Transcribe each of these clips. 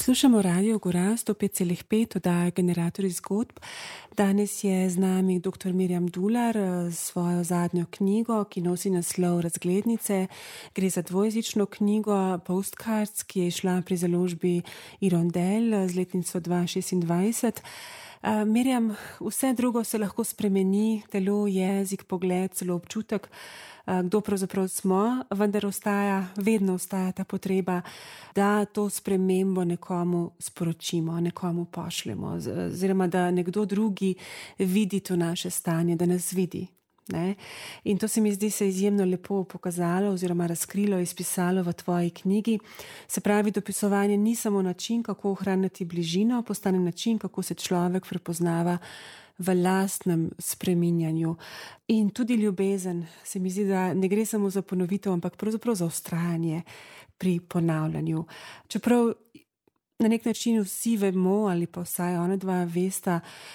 Poslušamo Radio Gora 105,5, oddaja Generatorji zgodb. Danes je z nami dr. Mirjam Dular s svojo zadnjo knjigo, ki nosi naslov Razglednice. Gre za dvojezično knjigo Postcards, ki je izšla pri založbi Irondel z letnico 2026. Mirjam, vse drugo se lahko spremeni, telo, jezik, pogled, celo občutek, kdo pravzaprav smo, vendar vedno ostaja ta potreba, da to spremembo nekomu sporočimo, nekomu pošljemo, oziroma da nekdo drugi vidi to naše stanje, da nas vidi. Ne? In to se mi zdi se izjemno lepo pokazalo oziroma razkrilo, izpisalo v tvoji knjigi. Se pravi, dopisovanje ni samo način, kako ohraniti bližino, postane način, kako se človek prepoznava v lastnem spreminjanju. In tudi ljubezen, se mi zdi, da ne gre samo za ponovitev, ampak pravzaprav za vztrajanje pri ponavljanju. Čeprav na nek način vsi vemo, ali pa vsaj ona dva vesta,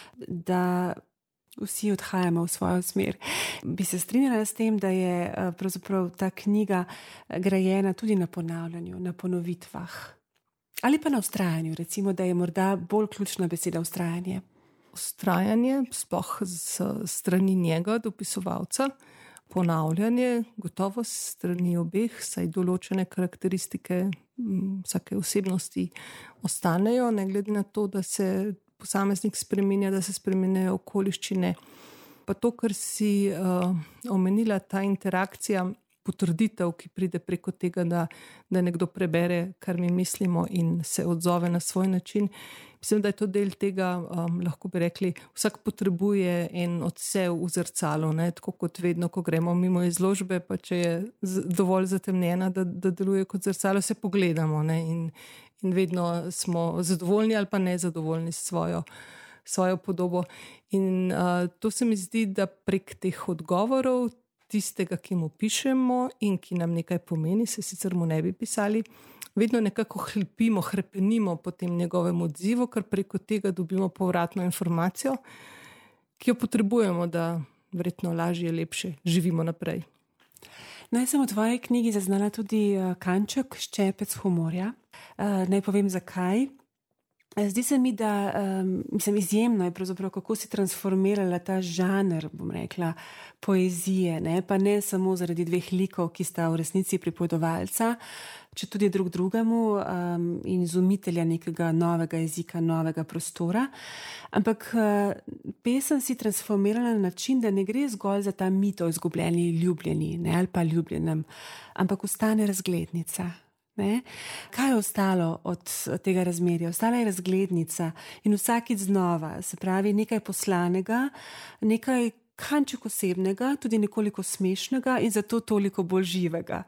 da vsi odhajamo v svojo smer. Bi se strinjala s tem, da je pravzaprav ta knjiga grajena tudi na ponavljanju, na ponovitvah. Ali pa na vztrajanju, recimo, da je morda bolj ključna beseda vztrajanje. Vztrajanje, sploh z strani njega, dopisovalca, ponavljanje, gotovo s strani obeh, saj določene karakteristike vsake osebnosti ostanejo, ne glede na to, da se posameznik spreminja, da se spreminjajo okoliščine. Pa to, kar si omenila, ta interakcija, potrditev, ki pride preko tega, da nekdo prebere, kar mi mislimo in se odzove na svoj način. Mislim, da je to del tega, lahko bi rekli, vsak potrebuje en odsev v zrcalu, ne? Tako kot vedno, ko gremo mimo izložbe, pa če je dovolj zatemnjena, da deluje kot zrcalo, se pogledamo, ne? In vedno smo zadovoljni ali pa nezadovoljni s svojo podobo. In to se mi zdi, da prek teh odgovorov tistega, ki mu pišemo in ki nam nekaj pomeni, se sicer mu ne bi pisali, vedno nekako hrepenimo po tem njegovem odzivu, ker preko tega dobimo povratno informacijo, ki jo potrebujemo, da verjetno lažje, lepše živimo naprej. No, jaz sem v tvoji knjigi zaznala tudi kanček, ščepec humorja. Naj povem zakaj. Zdi se mi, da izjemno je pravzaprav, kako si transformirala ta žanr, bom rekla, poezije, ne? Pa ne samo zaradi dveh likov, ki sta v resnici pripovedovalca, če tudi drug drugemu in izumitelja nekega novega jezika, novega prostora. Ampak pesem si transformirala na način, da ne gre zgolj za ta mit o izgubljeni ljubljeni, ne? Ali pa ljubljenem, ampak ostane razglednica. Ne? Kaj je ostalo od tega razmerja? Ostala je razglednica in vsakič znova, se pravi nekaj poslanega, nekaj kanček osebnega, tudi nekoliko smešnega in zato toliko bolj živega.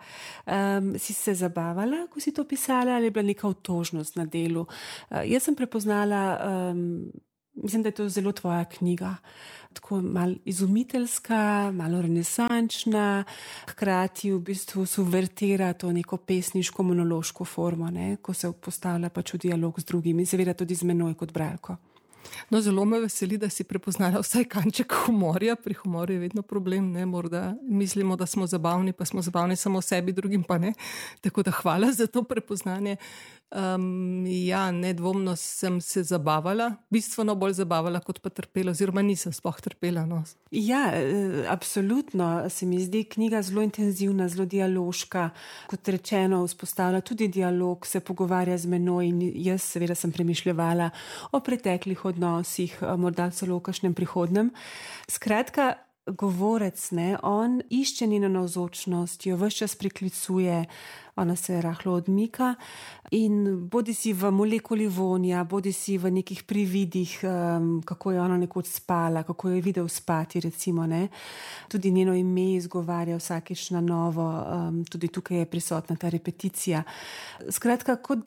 Si se zabavala, ko si to pisala, ali je bila neka otožnost na delu? Jaz sem prepoznala, mislim, da je to zelo tvoja knjiga. Tako malo izumiteljska, malo renesančna, hkrati v bistvu subvertira to neko pesniško monološko formo, ne? Ko se postavlja pač v dialog z drugimi in seveda tudi z menoj kot bralko. No, zelo me veseli, da si prepoznala vsaj kanček humorja. Pri humorju je vedno problem, ne? Morda mislimo, da smo zabavni, pa smo zabavni samo sebi, drugim pa ne. Tako da hvala za to prepoznanje. Ja, nedvomno sem se zabavala, bistveno bolj zabavala kot pa trpela, oziroma nisem sploh trpela. No. Ja, absolutno se mi zdi knjiga zelo intenzivna, zelo dialoška, kot rečeno, vzpostavlja tudi dialog, se pogovarja z menoj in jaz seveda sem premišljevala o preteklih odnosih, morda celo o kakšnem prihodnem. Skratka, govorec, ne, on išče njeno navzočnost, jo ves čas priklicuje, ona se rahlo odmika in bodi si v molekuli vonja, bodi si v nekih prividih, kako je ona nekoč spala, kako jo je videl spati, recimo, ne. Tudi njeno ime izgovarja vsakič na novo, tudi tukaj je prisotna ta repeticija. Skratka, kot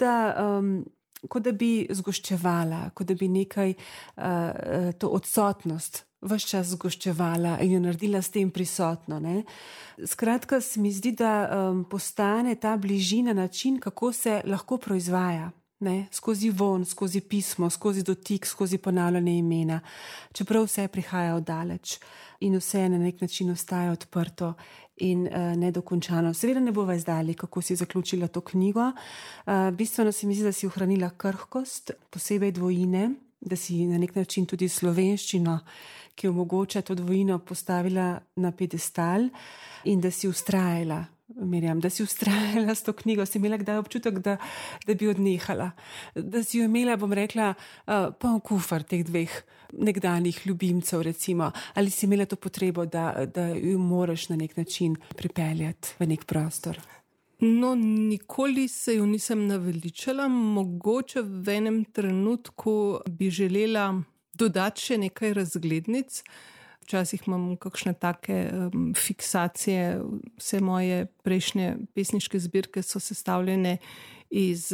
da bi zgoščevala, kot da bi nekaj to odsotnost ves čas zgoščevala in jo naredila s tem prisotno. Ne? Skratka, se mi zdi, da postane ta bližina način, kako se lahko proizvaja. Ne? Skozi von, skozi pismo, skozi dotik, skozi ponavljanje imena, čeprav vse prihaja oddaleč in vse na nek način ostaja odprto in nedokončano. Seveda ne bova izdali, kako si zaključila to knjigo. Bistveno se mi zdi, da si ohranila krhkost, posebej dvojine, da si na nek način tudi slovenščino, ki omogoča to dvojino, postavila na piedestal in da si vztrajala. Mirjam, da si vztrajala s to knjigo, si imela kdaj občutek, da bi odnehala, da si jo imela, bom rekla, poln kufr teh dveh nekdanjih ljubimcev, recimo, ali si imela to potrebo, da jo moraš na nek način pripeljati v nek prostor? No, nikoli se jo nisem naveličala, mogoče v enem trenutku bi želela dodati še nekaj razglednic. Včasih imam kakšne take fiksacije, vse moje prejšnje pesniške zbirke so sestavljene iz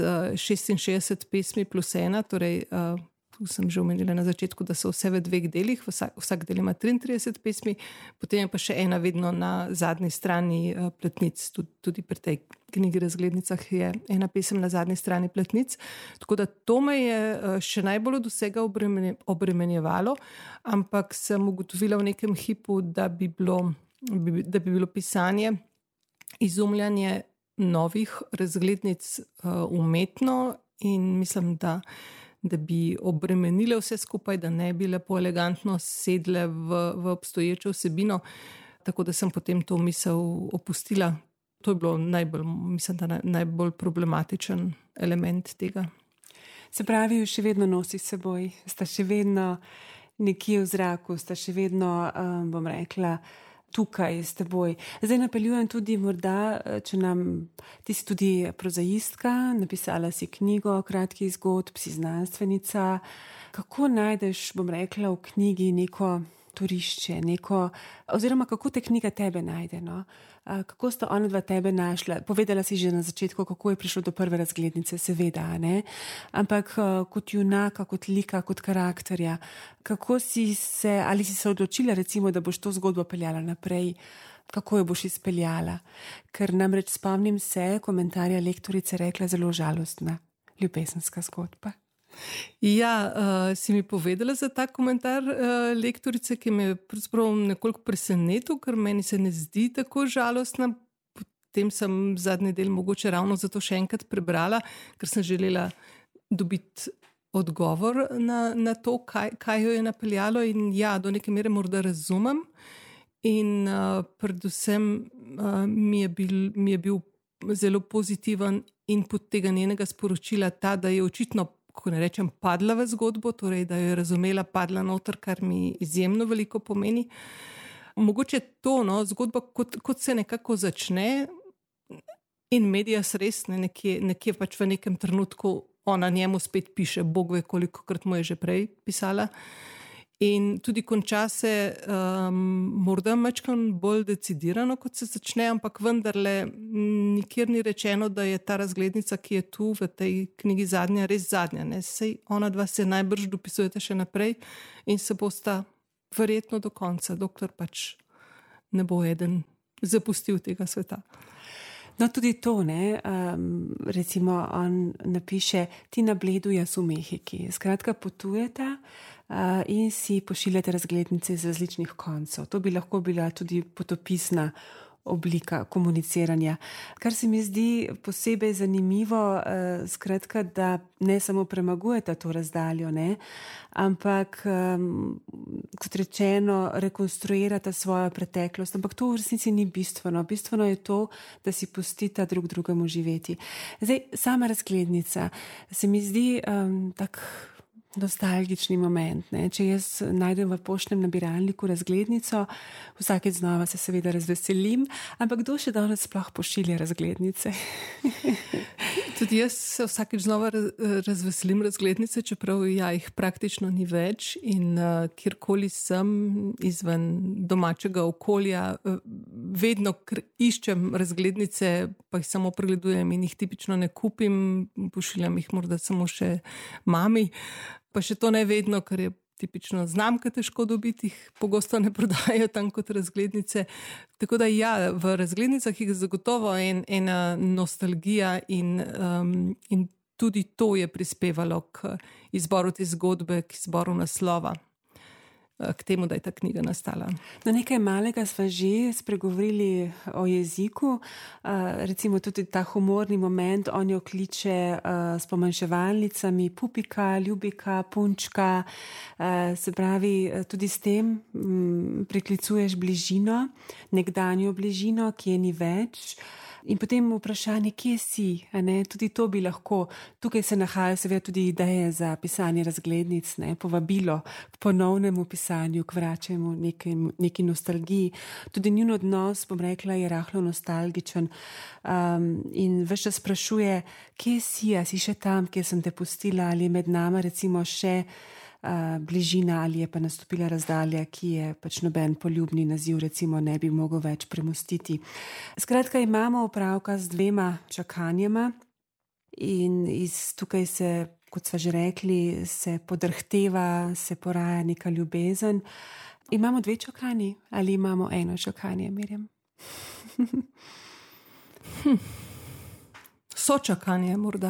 66 pesmi plus 1, torej tu sem že omenila na začetku, da so vse v 2 delih, vsak del ima 33 pesmi, potem je pa še ena vedno na zadnji strani platnic, tudi pri tej knjigi razglednicah je ena pesem na zadnji strani platnic, tako da to me je še najbolj od vsega obremenjevalo, ampak sem ugotovila v nekem hipu, da bi bilo pisanje, izumljanje novih razglednic umetno in mislim, da bi obremenile vse skupaj, da ne bi lepo elegantno sedle v obstoječo vsebino, tako da sem potem to misel opustila. To je bilo najbolj problematičen element tega. Se pravi, še vedno nosi s seboj, sta še vedno nekje v zraku, sta še vedno, bom rekla, tukaj s teboj. Zdaj napeljujem tudi morda, ti si tudi prozaistka, napisala si knjigo kratkih zgodb, si znanstvenica. Kako najdeš, bom rekla, v knjigi neko torišče, oziroma kako te knjiga tebe najde, no? Kako sta ona dva tebe našla? Povedala si že na začetku, kako je prišlo do prve razglednice, seveda, ne? Ampak kot junaka, kot lika, kot karakterja, ali si se odločila, recimo, da boš to zgodbo peljala naprej, kako jo boš izpeljala? Ker namreč spomnim se komentarja lektorice, rekla zelo žalostna, ljubezenska zgodba. Ja, si mi povedala za ta komentar lektorice, ki me je pravzaprav nekoliko presenetil, ker meni se ne zdi tako žalostna. Potem sem zadnji del mogoče ravno zato še enkrat prebrala, ker sem želela dobiti odgovor na to, kaj jo je napeljalo in ja, do neke mere morda razumem. In predvsem mi je bil zelo pozitiven input tega njenega sporočila ta, da je očitno, ko ne rečem, padla v zgodbo, torej, da jo je razumela, padla noter, kar mi izjemno veliko pomeni. Mogoče to, no, zgodba, kot se nekako začne in medias res, nekje pač v nekem trenutku ona njemu spet piše, Bog ve, kolikokrat mu je že prej pisala. In tudi konča se morda majčkeno bolj decidirano, kot se začne, ampak vendarle nikjer ni rečeno, da je ta razglednica, ki je tu v tej knjigi zadnja, res zadnja. Ne? Sej ona dva se najbrž dopisujete še naprej in se bosta verjetno do konca, dokler pač ne bo eden zapustil tega sveta. No, tudi to, ne, recimo on napiše, ti na Bledu, jaz v Mehiki. Skratka, potujete in si pošiljate razglednice z različnih koncev. To bi lahko bila tudi potopisna oblika komuniciranja. Kar se mi zdi posebej zanimivo, skratka, da ne samo premagujete to razdaljo, ne, ampak, kot rečeno, rekonstruirate svojo preteklost, ampak to v resnici ni bistveno. Bistveno je to, da si pustite drug drugemu živeti. Zdaj, sama razglednica se mi zdi tak nostalgični moment, ne? Če jaz najdem v poštnem nabiralniku razglednico, vsakeč znova se seveda razveselim, ampak kdo še danes sploh pošilja razglednice? Tudi jaz se vsakeč znova razveselim razglednice, čeprav ja, jih praktično ni več in kjerkoli sem izven domačega okolja, vedno iščem razglednice, pa jih samo pregledujem in jih tipično ne kupim, pošiljam jih morda samo še mami. Pa še to ne vedno, ker je tipično znamka težko dobiti, jih pogosto ne prodajo tam kot razglednice. Tako da ja, v razglednicah je zagotovo ena nostalgija in tudi to je prispevalo k izboru te zgodbe, k izboru naslova, k temu, da je ta knjiga nastala. No, nekaj malega sva že spregovorili o jeziku, recimo tudi ta humorni moment, on jo kliče s pomanjševalnicami pupika, ljubika, punčka, se pravi, tudi s tem priklicuješ bližino, nekdanjo bližino, ki je ni več. In potem vprašanje, kje si, a ne? Tudi to bi lahko, tukaj se nahajajo seveda tudi ideje za pisanje razglednic, ne? Povabilo k ponovnemu pisanju, k vračanju neki nostalgiji. Tudi njun odnos, bom rekla, je rahlo nostalgičen in ves čas sprašuje, kje si, a si še tam, kjer sem te pustila, ali je med nama recimo še bližina ali je pa nastopila razdalja, ki je pač noben poljubni naziv recimo ne bi mogel več premostiti. Skratka, imamo opravka z dvema čakanjema in tukaj se, kot sva že rekli, se podrhteva, se poraja neka ljubezen. Imamo dve čakanji ali imamo eno čakanje, Mirjam? Sočakanje morda.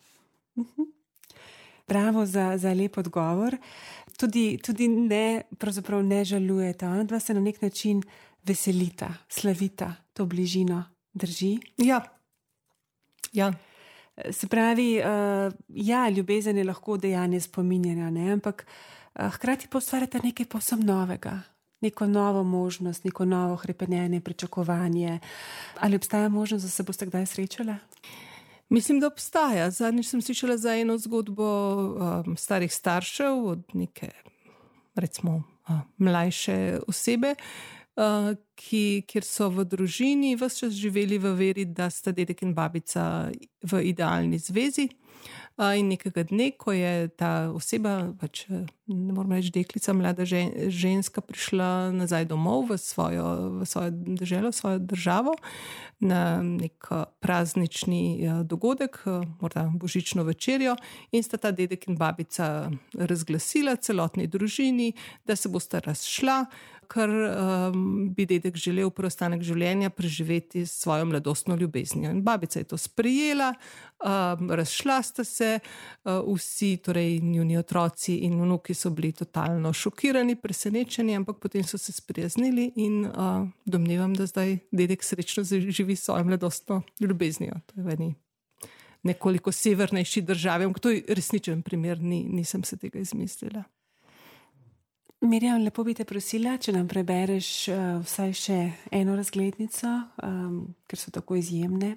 Bravo za lep odgovor. Tudi pravzaprav ne žalujeta. Ona dva se na nek način veselita, slavita to bližino. Drži? Ja. Se pravi, ljubezen je lahko dejanje spominjanja, ne? Ampak hkrati pa ustvarjata nekaj povsem novega. Neko novo možnost, neko novo hrepenenje, pričakovanje. Ali obstaja možnost, da se boste kdaj srečala? Mislim, da obstaja. Zadnjič sem slišala za eno zgodbo starih staršev od neke, recimo, mlajše osebe, kjer so v družini ves čas živeli v veri, da sta dedek in babica v idealni zvezi. In nekega dne, ko je ta oseba, pač ne moramo reči deklica, mlada ženska, prišla nazaj domov v svojo deželo, v svojo državo, na nek praznični dogodek, morda božično večerjo, in sta ta dedek in babica razglasila celotni družini, da se bosta razšla, ker bi dedek želel preostanek življenja preživeti s svojo mladostno ljubeznijo. In babica je to sprejela, razšla sta se, vsi, torej njuni otroci in vnuki so bili totalno šokirani, presenečeni, ampak potem so se sprijaznili in domnevam, da zdaj dedek srečno živi s svojo mladostno ljubeznijo. To je v eni nekoliko severnejši državi, ampak to je resničen primer, nisem se tega izmislila. Mirjam, lepo bi te prosila, če nam prebereš vsaj še eno razglednico, ker so tako izjemne.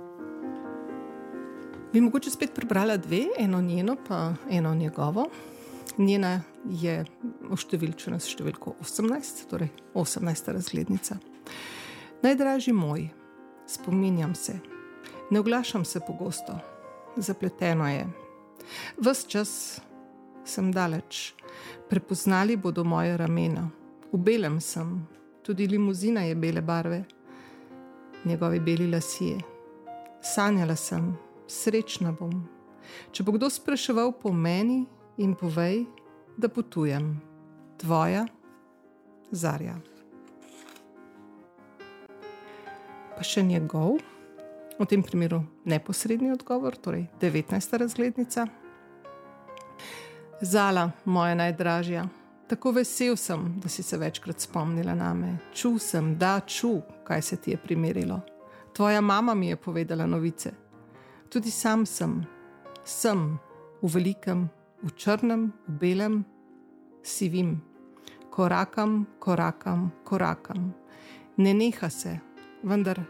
Bi mogoče spet prebrala dve, eno njeno pa eno njegovo. Njena je oštevilčena s številko 18, torej 18. razglednica. Najdražji moj, spominjam se, ne oglašam se pogosto, zapleteno je. Ves čas sem daleč, prepoznali bodo moje ramena. V belem sem, tudi limuzina je bele barve, njegovi beli lasje. Sanjala sem, srečna bom. Če bo kdo spraševal po meni, in povej, da potujem. Tvoja Zarja. Pa še njegov, v tem primeru neposredni odgovor, torej 19. razglednica. Zala, moja najdražja, tako vesel sem, da si se večkrat spomnila name. Čul sem, kaj se ti je primerilo. Tvoja mama mi je povedala novice. Tudi sam sem v velikem, v črnem, v belem, sivim. Korakam. Ne neha se, vendar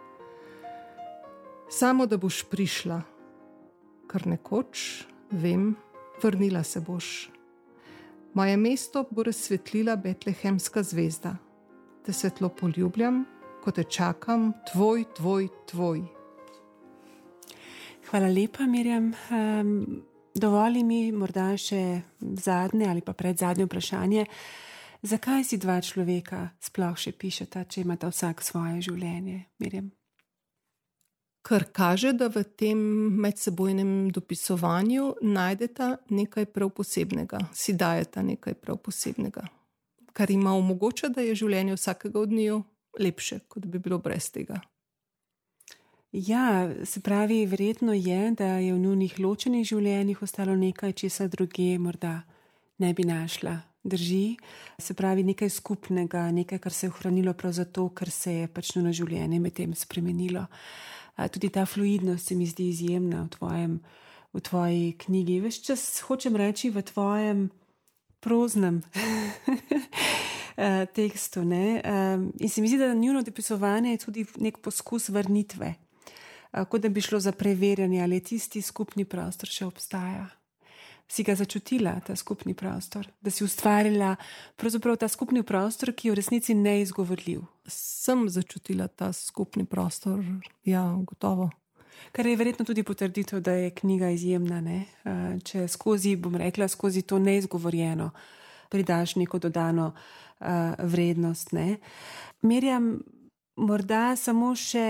samo, da boš prišla, kar nekoč, vem, vrnila se boš. Moje mesto bo razsvetlila betlehemska zvezda. Te svetlo poljubljam, ko te čakam, tvoj. Hvala lepa, Mirjam. Dovoli mi morda še zadnje ali pa predzadnje vprašanje. Zakaj si dva človeka sploh še pišeta, če imata vsak svoje življenje, Mirjam? Kar kaže, da v tem medsebojnem dopisovanju najdeta nekaj prav posebnega, si dajeta nekaj prav posebnega, kar ima omogoča, da je življenje vsakega od njiju lepše, kot bi bilo brez tega. Ja, se pravi, verjetno je, da je v njunih ločenih življenjih ostalo nekaj, česar druge morda ne bi našla. Drži, se pravi nekaj skupnega, nekaj, kar se je ohranilo prav zato, ker se je pač njuno življenje med tem spremenilo. Tudi ta fluidnost se mi zdi izjemna v tvoji knjigi. Ves čas hočem reči v tvojem proznem tekstu. Ne? In se mi zdi, da njuno dopisovanje je tudi nek poskus vrnitve. Kot da bi šlo za preverjanje, ali tisti skupni prostor še obstaja. Si ga začutila, ta skupni prostor, da si ustvarila pravzaprav ta skupni prostor, ki je v resnici neizgovorljiv. Sem začutila ta skupni prostor, ja, gotovo. Kar je verjetno tudi potrditev, da je knjiga izjemna, ne? Če skozi, bom rekla, skozi to neizgovorjeno pridaš neko dodano vrednost. Ne? Mirjam, morda samo še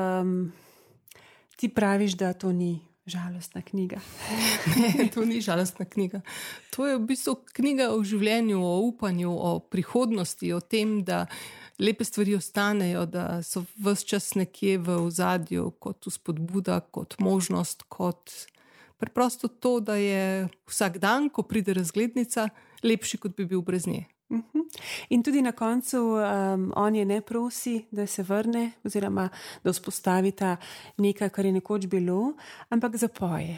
ti praviš, da to ni žalostna knjiga. Ne, to ni žalostna knjiga. To je v bistvu knjiga o življenju, o upanju, o prihodnosti, o tem, da lepe stvari ostanejo, da so ves čas nekje v ozadju kot vzpodbuda, kot možnost, kot preprosto to, da je vsak dan, ko pride razglednica, lepši, kot bi bil brez nje. In tudi na koncu on je ne prosi, da se vrne oziroma da vzpostavita nekaj, kar je nekoč bilo, ampak zapoje.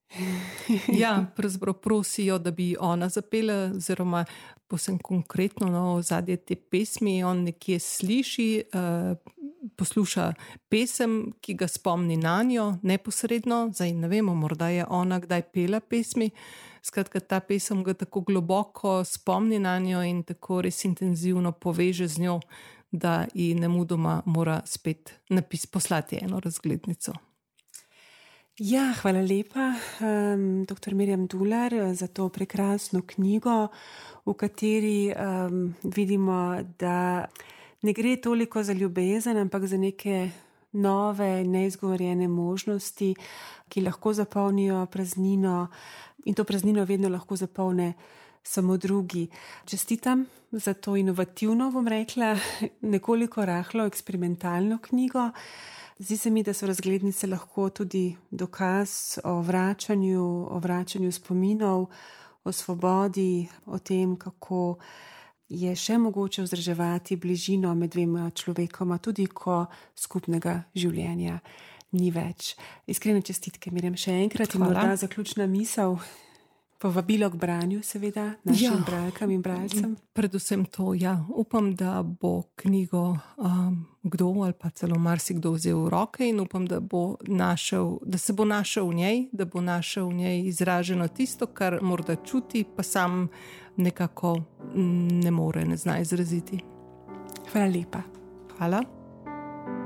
Ja, pravzaprav prosijo, da bi ona zapela, oziroma posem konkretno ozadje te pesmi, on nekje sliši, posluša pesem, ki ga spomni nanjo neposredno, zdaj ne vemo, morda je ona kdaj pela pesmi, skratka ta pesem ga tako globoko spomni nanjo in tako res intenzivno poveže z njo, da ji nemudoma mora spet poslati eno razglednico. Ja, hvala lepa, dr. Mirjam Dular, za to prekrasno knjigo, v kateri vidimo, da ne gre toliko za ljubezen, ampak za neke nove, neizgovorjene možnosti, ki lahko zapolnijo praznino in to praznino vedno lahko zapolne samo drugi. Čestitam za to inovativno, bom rekla, nekoliko rahlo eksperimentalno knjigo. Zdi se mi, da so razglednice lahko tudi dokaz o vračanju spominov, o svobodi, o tem, kako je še mogoče vzdrževati bližino med dvema človekoma, tudi ko skupnega življenja ni več. Iskrene čestitke, Mirjam, še enkrat. In morda zaključna misel, povabilo k branju, seveda, našim bralkam in bralcem. Predvsem to, ja. Upam, da bo knjigo kdo ali pa celo marsikdo vzel v roke in upam, da se bo našel v njej, da bo našel v njej izraženo tisto, kar morda čuti, pa sam nekako ne zna izraziti. Hvala lepa. Hvala.